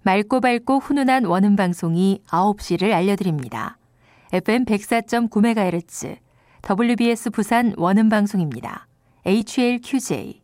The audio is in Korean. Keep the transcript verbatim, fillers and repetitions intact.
맑고 밝고 훈훈한 원음 방송이 아홉 시를 알려드립니다. 에프엠 백사 점 구 메가헤르츠 더블유비에스 부산 원음 방송입니다. 에이치엘큐제이